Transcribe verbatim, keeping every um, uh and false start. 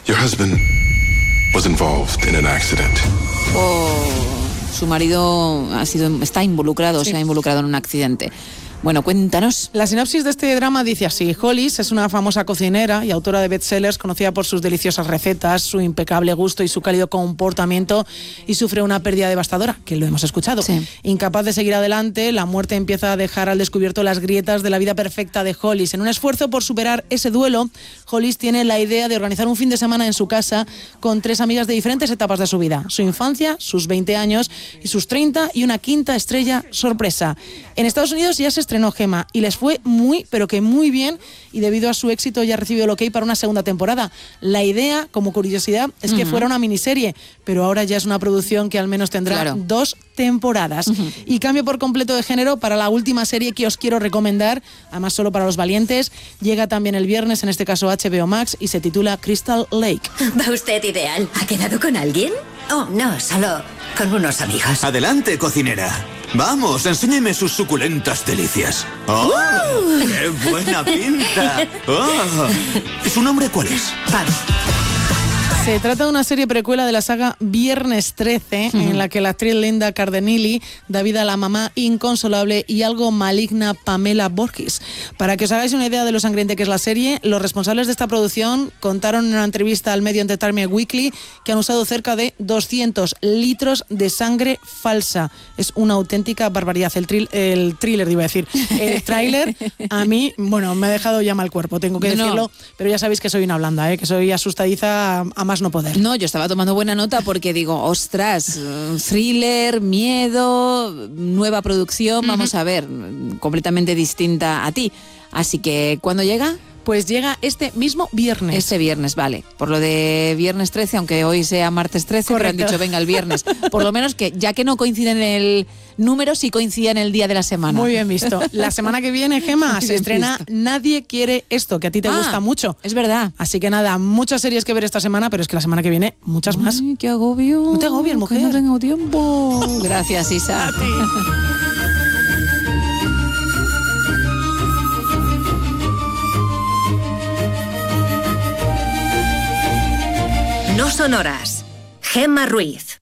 Your husband was involved in an accident. Oh, su marido ha sido, está involucrado, sí. se ha involucrado en un accidente. Bueno, cuéntanos. La sinopsis de este drama dice así: Hollis es una famosa cocinera y autora de bestsellers conocida por sus deliciosas recetas, su impecable gusto y su cálido comportamiento, y sufre una pérdida devastadora, que lo hemos escuchado. Sí. Incapaz de seguir adelante, la muerte empieza a dejar al descubierto las grietas de la vida perfecta de Hollis. En un esfuerzo por superar ese duelo, Hollis tiene la idea de organizar un fin de semana en su casa con tres amigas de diferentes etapas de su vida: su infancia, sus veinte años y sus treinta, y una quinta estrella sorpresa. En Estados Unidos ya se estrenó Gemma y les fue muy, pero que muy bien, y debido a su éxito ya recibió el ok para una segunda temporada. La idea, como curiosidad, es uh-huh. que fuera una miniserie, pero ahora ya es una producción que al menos tendrá claro. dos temporadas. Uh-huh. Y cambio por completo de género para la última serie que os quiero recomendar, además solo para los valientes. Llega también el viernes, en este caso H B O Max, y se titula Crystal Lake. ¿Va usted ideal? ¿Ha quedado con alguien? Oh, no, solo con unos amigos. Adelante, cocinera. Vamos, enséñeme sus suculentas delicias. ¡Oh! Uh. ¡Qué buena pinta! Oh. ¿Su nombre cuál es? Pam. Se trata de una serie precuela de la saga Viernes trece, uh-huh. en la que la actriz Linda Cardellini da vida a la mamá inconsolable y algo maligna Pamela Voorhees. Para que os hagáis una idea de lo sangriente que es la serie, los responsables de esta producción contaron en una entrevista al medio Entertainment Weekly que han usado cerca de doscientos litros de sangre falsa. Es una auténtica barbaridad. El, tri- el thriller, iba a decir, el tráiler, a mí, bueno, me ha dejado ya mal cuerpo, tengo que decirlo, no. pero ya sabéis que soy una blanda, ¿eh? que soy asustadiza a, a más no poder. No, yo estaba tomando buena nota porque digo, ostras, thriller, miedo, nueva producción, uh-huh. vamos a ver, completamente distinta a ti. Así que, ¿cuándo llega? Pues llega este mismo viernes. Este viernes, vale. Por lo de viernes trece, aunque hoy sea martes trece, pero han dicho, venga, el viernes. Por lo menos que, ya que no coincide en el número, sí coincide en el día de la semana. Muy bien visto. La semana que viene, Gemma, se estrena visto. Nadie quiere esto, que a ti te ah, gusta mucho. Es verdad. Así que nada, muchas series que ver esta semana, pero es que la semana que viene, muchas más. Ay, qué agobio. No te agobies, mujer. Que no tengo tiempo. Gracias, Isa. A ti. No son horas. Gemma Ruiz.